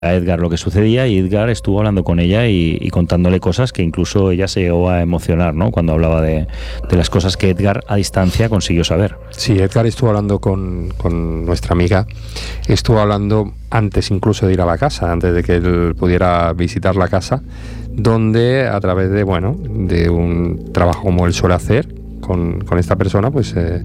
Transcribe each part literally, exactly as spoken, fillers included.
a Edgar lo que sucedía, y Edgar estuvo hablando con ella y, y contándole cosas que incluso ella se llegó a emocionar, ¿no? Cuando hablaba de, de las cosas que Edgar a distancia consiguió saber. Sí, Edgar estuvo hablando con, con nuestra amiga, estuvo hablando antes incluso de ir a la casa, antes de que él pudiera visitar la casa, donde a través de, bueno, de un trabajo como él suele hacer con, con esta persona, pues eh,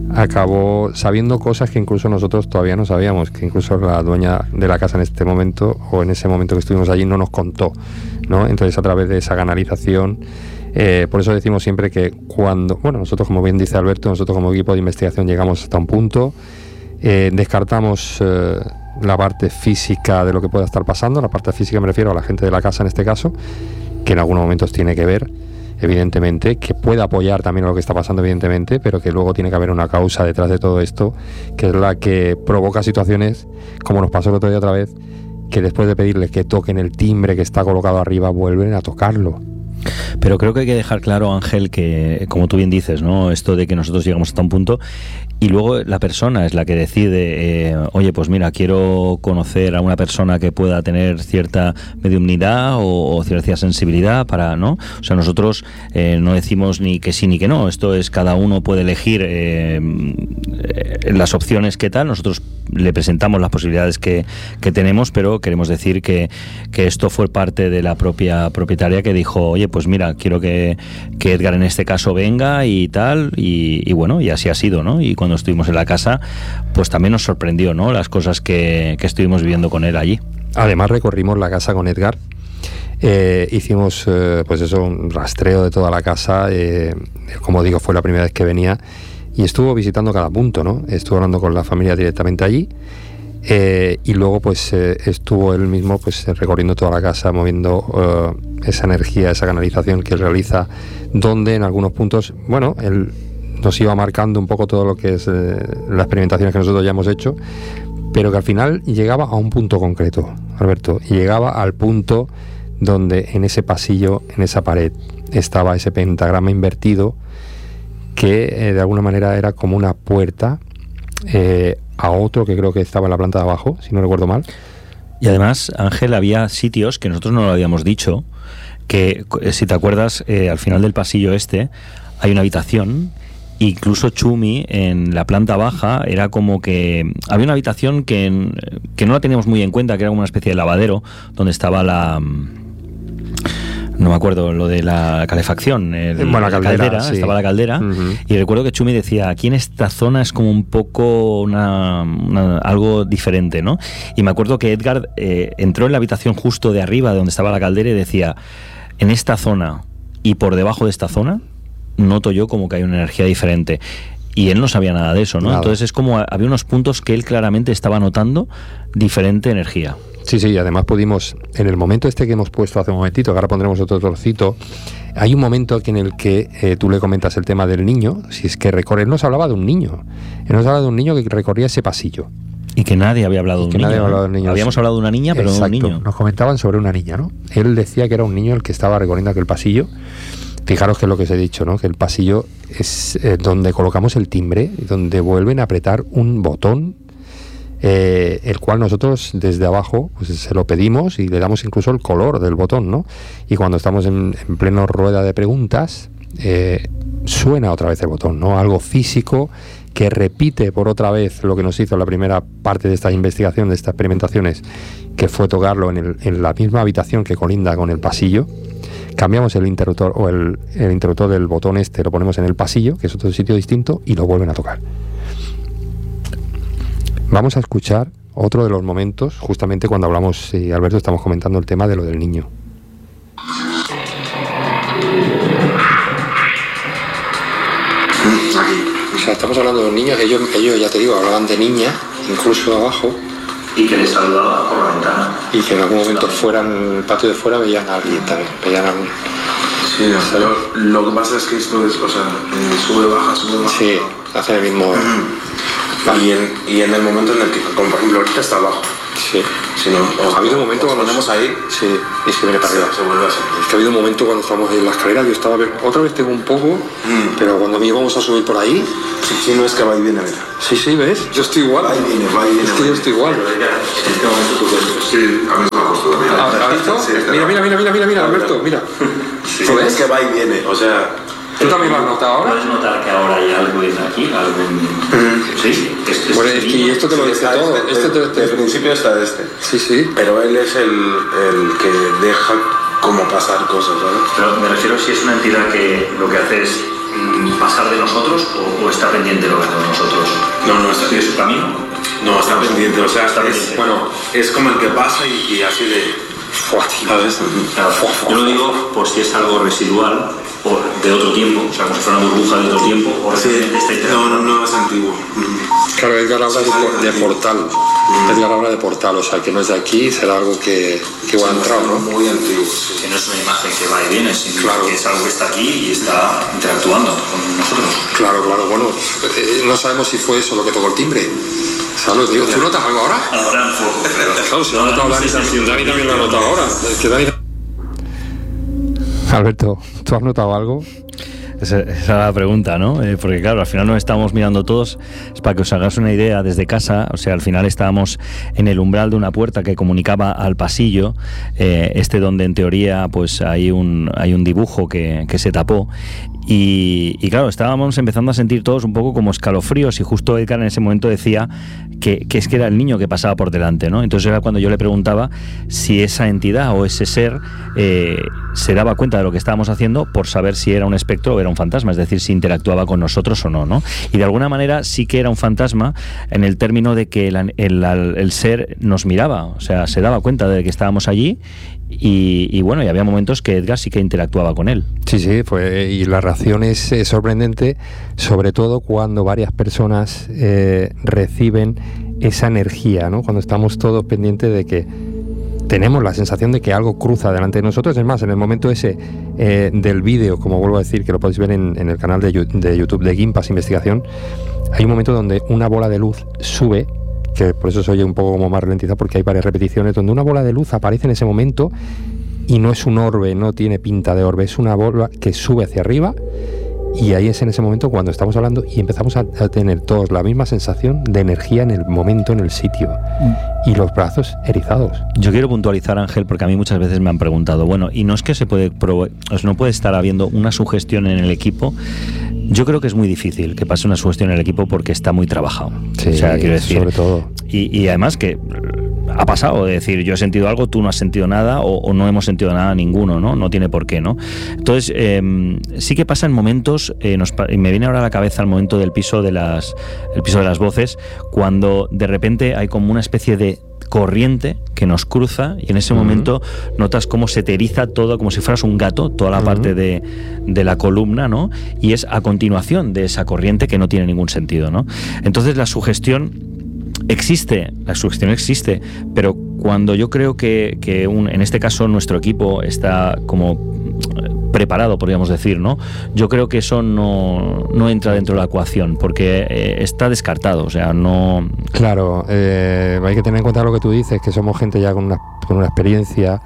acabó sabiendo cosas que incluso nosotros todavía no sabíamos, que incluso la dueña de la casa en este momento, o en ese momento que estuvimos allí, no nos contó, ¿no? Entonces, a través de esa canalización, eh, por eso decimos siempre que cuando, bueno, nosotros, como bien dice Alberto, nosotros como equipo de investigación llegamos hasta un punto, eh, descartamos eh, la parte física de lo que pueda estar pasando, la parte física me refiero a la gente de la casa en este caso, que en algunos momentos tiene que ver, evidentemente, que puede apoyar también a lo que está pasando, evidentemente, pero que luego tiene que haber una causa detrás de todo esto, que es la que provoca situaciones, como nos pasó el otro día otra vez, que después de pedirles que toquen el timbre que está colocado arriba, vuelven a tocarlo. Pero creo que hay que dejar claro, Ángel, que, como tú bien dices, ¿no? Esto de que nosotros llegamos hasta un punto y luego la persona es la que decide, eh, oye, pues mira, quiero conocer a una persona que pueda tener cierta mediumnidad o, o cierta sensibilidad para, ¿no? O sea, nosotros eh, no decimos ni que sí ni que no, esto es cada uno puede elegir eh, las opciones que tal, nosotros le presentamos las posibilidades que, que tenemos, pero queremos decir que, que esto fue parte de la propia propietaria que dijo, oye, pues mira, quiero que, que Edgar en este caso venga y tal, y, y bueno, y así ha sido, ¿no? Y cuando estuvimos en la casa, pues también nos sorprendió, ¿no? Las cosas que, que estuvimos viviendo con él allí. Además recorrimos la casa con Edgar, eh, hicimos eh, pues eso, un rastreo de toda la casa, eh, como digo, fue la primera vez que venía y estuvo visitando cada punto, ¿no? Estuvo hablando con la familia directamente allí. Eh, y luego pues eh, estuvo él mismo pues recorriendo toda la casa, moviendo uh, esa energía, esa canalización que él realiza, donde en algunos puntos, bueno, él nos iba marcando un poco todo lo que es eh, las experimentaciones que nosotros ya hemos hecho, pero que al final llegaba a un punto concreto, Alberto, y llegaba al punto donde en ese pasillo, en esa pared, estaba ese pentagrama invertido que eh, de alguna manera era como una puerta eh, a otro que creo que estaba en la planta de abajo, si no recuerdo mal. Y además, Ángel, había sitios que nosotros no lo habíamos dicho, que si te acuerdas, eh, al final del pasillo este hay una habitación, incluso Chumi en la planta baja era como que había una habitación que, que no la teníamos muy en cuenta, que era como una especie de lavadero donde estaba la... no me acuerdo, lo de la calefacción, el, bueno, la caldera, caldera sí. Estaba la caldera, uh-huh. Y recuerdo que Chumi decía, aquí en esta zona es como un poco una, una, algo diferente, ¿no? Y me acuerdo que Edgar eh, entró en la habitación justo de arriba de donde estaba la caldera y decía, en esta zona y por debajo de esta zona noto yo como que hay una energía diferente. Y él no sabía nada de eso, ¿no? Nada. Entonces es como había unos puntos que él claramente estaba notando diferente energía. Sí, sí, y además pudimos, en el momento este que hemos puesto hace un momentito, que ahora pondremos otro trocito, hay un momento aquí en el que eh, tú le comentas el tema del niño, si es que recorre, él nos hablaba de un niño, él nos hablaba de un niño que recorría ese pasillo. Y que nadie había hablado de un niño. Nadie había hablado de niño. Habíamos hablado de una niña, pero Exacto. no de un niño. Nos comentaban sobre una niña, ¿no? Él decía que era un niño el que estaba recorriendo aquel pasillo. Fijaros que es lo que os he dicho, ¿no? Que el pasillo es eh, donde colocamos el timbre, donde vuelven a apretar un botón, eh, el cual nosotros desde abajo pues, se lo pedimos y le damos incluso el color del botón, ¿no? Y cuando estamos en, en pleno rueda de preguntas, eh, suena otra vez el botón, ¿no? Algo físico que repite por otra vez lo que nos hizo la primera parte de esta investigación, de estas experimentaciones, que fue tocarlo en, el, en la misma habitación que colinda con el pasillo. Cambiamos el interruptor o el, el interruptor del botón este, lo ponemos en el pasillo, que es otro sitio distinto, y lo vuelven a tocar. Vamos a escuchar otro de los momentos, justamente cuando hablamos, y Alberto, estamos comentando el tema de lo del niño. O sea, estamos hablando de los niños, ellos, ellos ya te digo, hablaban de niña, incluso abajo. Y que les saludaba por la ventana. Y que en algún momento fuera, en el patio de fuera, veían a alguien también, veían a alguien. Sí, lo, lo que pasa es que esto es, o sea, eh, sube, baja, sube, baja. Sí, hace el mismo... Uh-huh. y, en, y en el momento en el que, como por ejemplo, ahorita está abajo. Sí. Si no, ha habido un momento cuando nos ponemos ahí, sí, y se viene para arriba. se vuelve a sentir. Es que ha habido un momento cuando estábamos en la escalera, yo estaba, otra vez tengo un poco, mm. pero cuando íbamos a subir por ahí, sí, sí, no es que va y viene, mira. Sí, sí, ¿ves? Yo estoy igual. Va y viene, va y viene. Es que yo estoy igual. Sí, a mí me ha costado también. ¿Has visto? Sí, mira, mira, mira, mira, mira, mira, Alberto, mira. Sí, ¿lo ves? Es que va y viene, o sea... ¿Tú también lo has notado ahora? ¿Puedes notar que ahora hay algo en aquí? Algo en... Sí, es, es, bueno, es que esto te lo dice todo. Este, este, este, este, el principio está este. Sí, sí. Pero él es el, el que deja como pasar cosas, ¿sabes? Pero me refiero si es una entidad que lo que hace es pasar de nosotros o, o está pendiente de lo que hacemos nosotros. No, no, está ¿Sigue su camino? No, está pendiente, o sea, está es, pendiente. Bueno, es como el que pasa y, y así de... ¿Sabes? Claro, yo lo digo por si es algo residual o de otro tiempo, o sea, como si fuera una burbuja de otro tiempo, o sí, está no, no, no es antiguo. Claro, Edgar habla sí, de, de portal. Mm. Edgar habla de portal, o sea, que no es de aquí, será algo que, que va a entrar, ¿no? Muy antiguo. Sí. Que no es una imagen que va y viene, sino claro. que es algo que está aquí y está interactuando con nosotros. Claro, claro, bueno, eh, no sabemos si fue eso lo que tocó el timbre. ¿Sabes? Digo, ¿tú notas algo ahora? Ahora un poco, pero... Claro, si no, lo ha notado Dani, también, Dani también lo ha notado ahora. Es que Dani... Alberto, ¿tú has notado algo? Esa, esa es la pregunta, ¿no? Eh, porque claro, al final nos estamos mirando todos, es para que os hagáis una idea desde casa, o sea, al final estábamos en el umbral de una puerta que comunicaba al pasillo, eh, este donde en teoría pues hay un, hay un dibujo que, que se tapó. Y, y claro, estábamos empezando a sentir todos un poco como escalofríos y justo Edgar en ese momento decía que, que es que era el niño que pasaba por delante, ¿no? Entonces era cuando yo le preguntaba si esa entidad o ese ser eh, se daba cuenta de lo que estábamos haciendo por saber si era un espectro o era un fantasma, es decir, si interactuaba con nosotros o no, ¿no? Y de alguna manera sí que era un fantasma en el término de que el, el, el ser nos miraba, o sea, se daba cuenta de que estábamos allí. Y, y bueno, y había momentos que Edgar sí que interactuaba con él. Sí, sí, fue, y la reacción es eh, sorprendente, sobre todo cuando varias personas eh, reciben esa energía, ¿no? Cuando estamos todos pendientes de que tenemos la sensación de que algo cruza delante de nosotros. Es más, en el momento ese eh, del vídeo, como vuelvo a decir, que lo podéis ver en, en el canal de, de YouTube de Gimpas Investigación, hay un momento donde una bola de luz sube, que por eso se oye un poco como más ralentizado porque hay varias repeticiones, donde una bola de luz aparece en ese momento y no es un orbe, no tiene pinta de orbe, es una bola que sube hacia arriba y ahí es en ese momento cuando estamos hablando y empezamos a, a tener todos la misma sensación de energía en el momento, en el sitio y los brazos erizados. Yo quiero puntualizar, Ángel, porque a mí muchas veces me han preguntado, bueno, y no es que se puede provo- o sea, no puede estar habiendo una sugestión en el equipo. Yo creo que es muy difícil que pase una sugestión en el equipo porque está muy trabajado. Sí, o sea, quiero decir, sobre todo. Y, y además que ha pasado, de decir, yo he sentido algo, tú no has sentido nada o, o no hemos sentido nada ninguno, ¿no? No tiene por qué, ¿no? Entonces, eh, sí que pasa en momentos, eh, nos, y me viene ahora a la cabeza el momento del piso de las, el piso de las voces, cuando de repente hay como una especie de corriente que nos cruza y en ese uh-huh. momento notas cómo se te eriza todo, como si fueras un gato, toda la uh-huh. parte de, de la columna, ¿no? Y es a continuación de esa corriente que no tiene ningún sentido, ¿no? Entonces la sugestión existe, la sugestión existe, pero cuando yo creo que, que un, en este caso nuestro equipo está como preparado, podríamos decir, ¿no? Yo creo que eso no, no entra dentro de la ecuación porque eh, está descartado, o sea, no... Claro, eh, hay que tener en cuenta lo que tú dices, que somos gente ya con una, con una experiencia,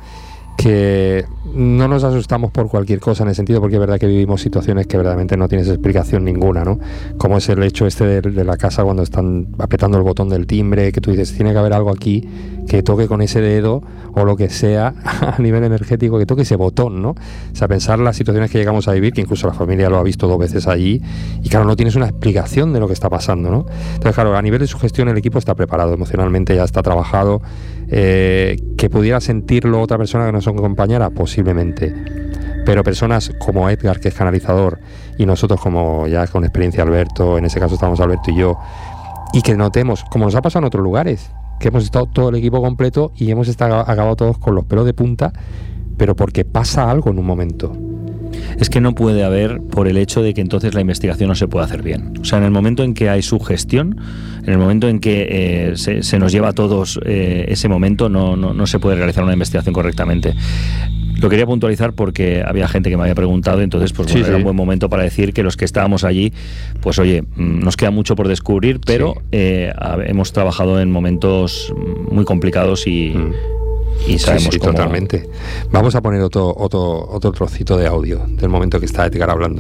que no nos asustamos por cualquier cosa en el sentido, porque es verdad que vivimos situaciones que verdaderamente no tienes explicación ninguna, ¿no? Como es el hecho este de, de la casa cuando están apretando el botón del timbre, que tú dices, tiene que haber algo aquí que toque con ese dedo o lo que sea a nivel energético, que toque ese botón, ¿no? O sea, pensar las situaciones que llegamos a vivir, que incluso la familia lo ha visto dos veces allí, y claro, no tienes una explicación de lo que está pasando, ¿no? Entonces, claro, a nivel de sugestión el equipo está preparado, emocionalmente ya está trabajado. Eh, que pudiera sentirlo otra persona que nos acompañara, posiblemente, pero personas como Edgar, que es canalizador, y nosotros como ya con experiencia Alberto, en ese caso estamos Alberto y yo, y que notemos, como nos ha pasado en otros lugares, que hemos estado todo el equipo completo y hemos estado acabado todos con los pelos de punta, pero porque pasa algo en un momento. Es que no puede haber por el hecho de que entonces la investigación no se puede hacer bien. O sea, en el momento en que hay sugestión, en el momento en que eh, se, se nos lleva a todos eh, ese momento, no, no, no se puede realizar una investigación correctamente. Lo quería puntualizar porque había gente que me había preguntado, entonces pues bueno, sí, era sí. un buen momento para decir que los que estábamos allí, pues oye, nos queda mucho por descubrir, pero sí. eh, hemos trabajado en momentos muy complicados y... Mm. Y sabemos sí, sí, cómo... totalmente. Vamos a poner otro, otro, otro trocito de audio del momento que está Edgar hablando.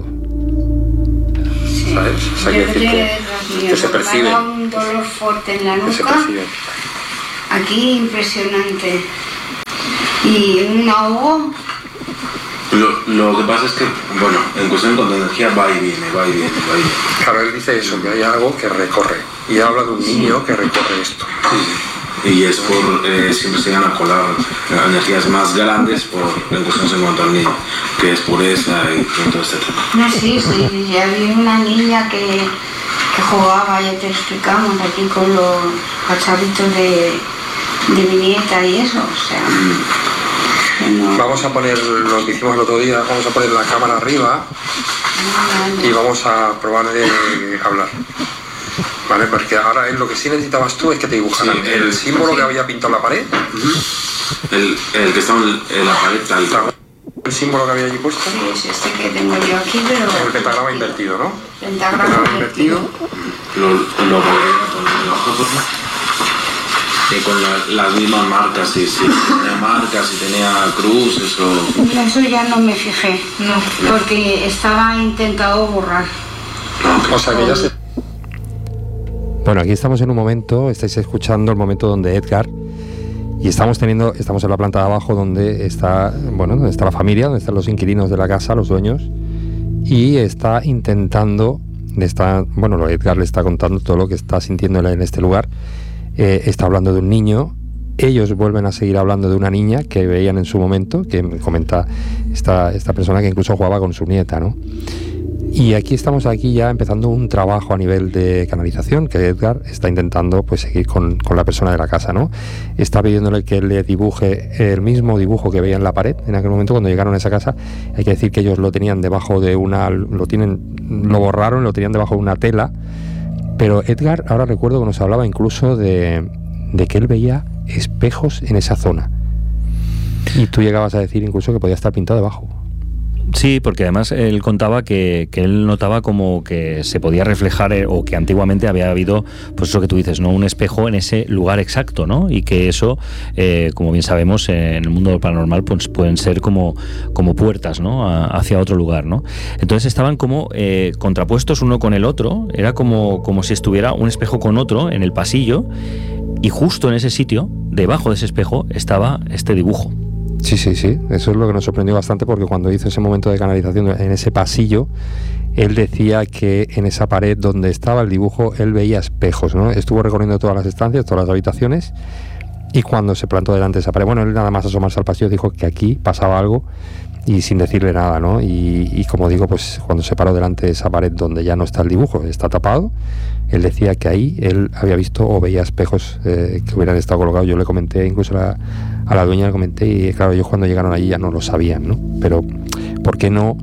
Sí. ¿Sabes? O sea, que, decir que, que, que se percibe. Me ha dado un dolor fuerte en la nuca. Aquí impresionante. Y un ahogo. Lo, lo que pasa es que, bueno, en cuestión con energía va y viene, va y viene, va y viene. Claro, él dice eso, que hay algo que recorre. Y habla de un niño que recorre esto. Sí, sí. Y es por, eh, siempre se llegan a colar energías más grandes por en cuestiones en cuanto al niño, que es pureza y todo este tema. No, sí, sí, ya vi una niña que, que jugaba, ya te explicamos, aquí con los cacharritos de, de mi nieta y eso, o sea... Mm. No. Vamos a poner lo que hicimos el otro día, vamos a poner la cámara arriba no, no, no. y vamos a probar de hablar. Vale, porque ahora lo que sí necesitabas tú es que te dibujaran sí, el, el símbolo sí. que había pintado en la pared. Uh-huh. el, el que estaba en la pared tal. El símbolo que había allí puesto. Sí, es este que tengo yo aquí, pero... El pentagrama invertido, ¿no? Pentagrama, pentagrama invertido. Lo, lo volveré a poner en la foto. Y con la, las mismas marcas, sí, sí. Tenía marcas y tenía cruces o... Eso ya no me fijé, no, porque estaba intentado borrar. O sea que ya se... Bueno, aquí estamos en un momento, estáis escuchando el momento donde Edgar, y estamos teniendo, estamos en la planta de abajo donde está, bueno, donde está la familia, donde están los inquilinos de la casa, los dueños, y está intentando, le está, bueno, Edgar le está contando todo lo que está sintiendo en este lugar, eh, está hablando de un niño, ellos vuelven a seguir hablando de una niña que veían en su momento, que me comenta esta, esta persona que incluso jugaba con su nieta, ¿no? Y aquí estamos aquí ya empezando un trabajo a nivel de canalización que Edgar está intentando pues seguir con, con la persona de la casa, ¿no? Está pidiéndole que le dibuje el mismo dibujo que veía en la pared en aquel momento cuando llegaron a esa casa. Hay que decir que ellos lo tenían debajo de una... lo tienen lo borraron, lo tenían debajo de una tela, pero Edgar, ahora recuerdo que nos hablaba incluso de, de que él veía espejos en esa zona. Y tú llegabas a decir incluso que podía estar pintado debajo. Sí, porque además él contaba que, que él notaba como que se podía reflejar eh, o que antiguamente había habido, pues eso que tú dices, ¿no? Un espejo en ese lugar exacto, ¿no? Y que eso, eh, como bien sabemos, eh, en el mundo paranormal pues pueden ser como, como puertas, ¿no? A, hacia otro lugar, ¿no? Entonces estaban como eh, contrapuestos uno con el otro, era como, como si estuviera un espejo con otro en el pasillo y justo en ese sitio, debajo de ese espejo, estaba este dibujo. Sí, sí, sí, eso es lo que nos sorprendió bastante porque cuando hizo ese momento de canalización en ese pasillo, él decía que en esa pared donde estaba el dibujo, él veía espejos, ¿no? Estuvo recorriendo todas las estancias, todas las habitaciones y cuando se plantó delante de esa pared, bueno, él nada más asomarse al pasillo dijo que aquí pasaba algo y sin decirle nada, ¿no? Y, y como digo, pues cuando se paró delante de esa pared donde ya no está el dibujo, está tapado, él decía que ahí él había visto o veía espejos eh, que hubieran estado colocados. Yo le comenté, incluso a la, a la dueña le comenté, y claro, ellos cuando llegaron allí ya no lo sabían, ¿no? Pero, ¿por qué no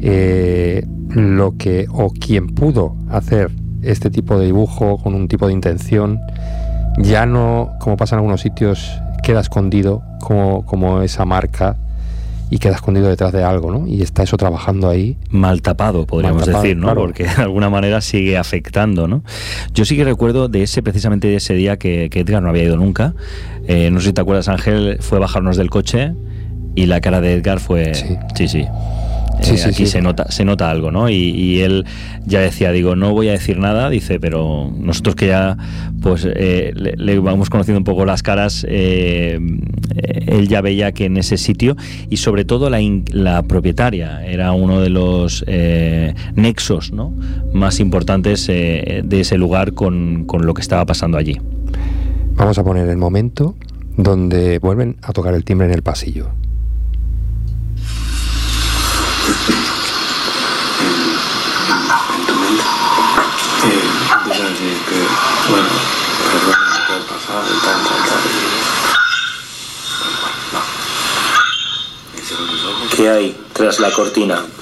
eh, lo que, o quien pudo hacer este tipo de dibujo con un tipo de intención, ya no, como pasa en algunos sitios, queda escondido como, como esa marca y queda escondido detrás de algo, ¿no? Y está eso trabajando ahí. Mal tapado, podríamos Mal tapado, decir, ¿no? Claro. Porque de alguna manera sigue afectando, ¿no? Yo sí que recuerdo de ese, precisamente de ese día que, que Edgar no había ido nunca. Eh, no sé si te acuerdas, Ángel, fue bajarnos del coche y la cara de Edgar fue... Sí, sí. sí. Sí, eh, sí, aquí sí. se nota se nota algo, ¿no? Y, y él ya decía, digo, no voy a decir nada, dice, pero nosotros que ya pues eh, le, le vamos conociendo un poco las caras, eh, él ya veía que en ese sitio, y sobre todo la, in, la propietaria era uno de los eh, nexos, ¿no? más importantes eh, de ese lugar con, con lo que estaba pasando allí. Vamos a poner el momento donde vuelven a tocar el timbre en el pasillo. En tu mente eh, empieza a decir que, bueno, perdón, no puede pasar, tal, tal, tal. Bueno, no. ¿Qué hay tras la cortina?